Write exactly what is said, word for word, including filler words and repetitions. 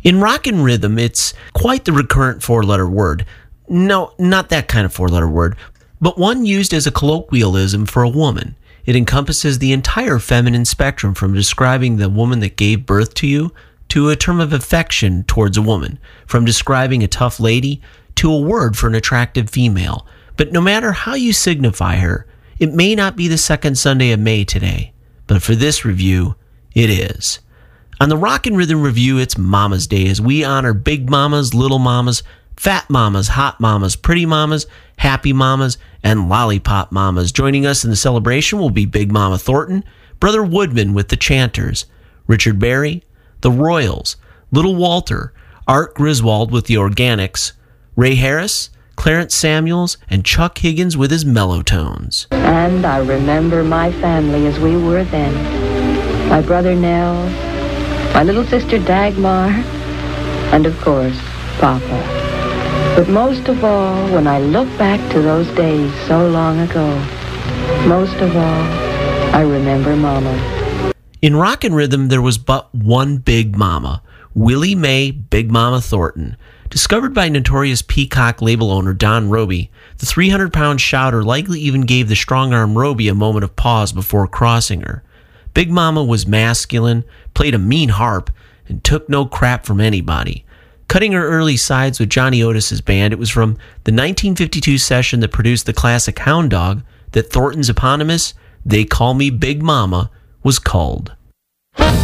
In rock and rhythm, it's quite the recurrent four-letter word. No, not that kind of four-letter word, but one used as a colloquialism for a woman. It encompasses the entire feminine spectrum, from describing the woman that gave birth to you to a term of affection towards a woman, from describing a tough lady to a word for an attractive female. But no matter how you signify her, it may not be the second Sunday of May today, but for this review, it is. On the Rock and Rhythm Review, it's Mama's Day, as we honor big mamas, little mamas, fat mamas, hot mamas, pretty mamas, happy mamas, and lollipop mamas. Joining us in the celebration will be Big Mama Thornton, Brother Woodman with the Chanters, Richard Berry, the Royals, Little Walter, Art Griswold with the Organics, Ray Harris, Clarence Samuels, and Chuck Higgins with his mellow tones. And I remember my family as we were then. My brother Nell, my little sister Dagmar, and of course, Papa. But most of all, when I look back to those days so long ago, most of all, I remember Mama. In rock and rhythm, there was but one Big Mama, Willie Mae Big Mama Thornton. Discovered by notorious Peacock label owner Don Roby, the three hundred pound shouter likely even gave the strong-arm Roby a moment of pause before crossing her. Big Mama was masculine, played a mean harp, and took no crap from anybody. Cutting her early sides with Johnny Otis's band, it was from the nineteen fifty-two session that produced the classic Hound Dog that Thornton's eponymous They Call Me Big Mama was culled.